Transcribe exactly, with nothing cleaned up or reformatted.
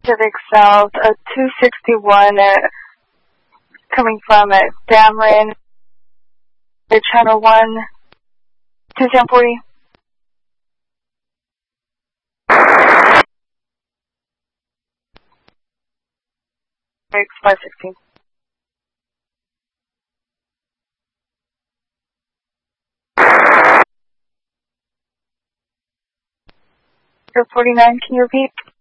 Pacific South, uh, two sixty-one, uh, coming from uh, Dameron, the channel one, two ten forty. five sixteen. forty-nine, can you repeat?